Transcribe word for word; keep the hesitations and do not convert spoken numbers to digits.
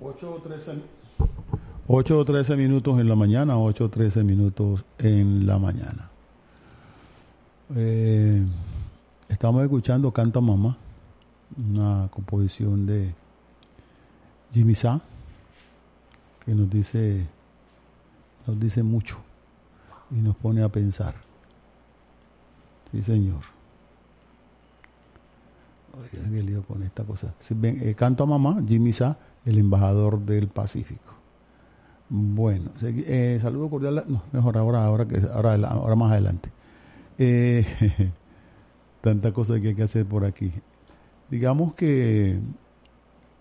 ocho o trece minutos en la mañana, ocho o trece minutos en la mañana. Eh, estamos escuchando Canta Mamá, una composición de Jimmy Sá, que nos dice, nos dice mucho y nos pone a pensar. Sí, señor. Oiga, qué lío con esta cosa. Sí, ven, eh, Canto a Mamá, Jimmy Sá, el embajador del Pacífico. Bueno, eh, saludo cordial. No, mejor ahora, ahora que ahora, ahora más adelante. Eh, tanta cosa que hay que hacer por aquí. Digamos que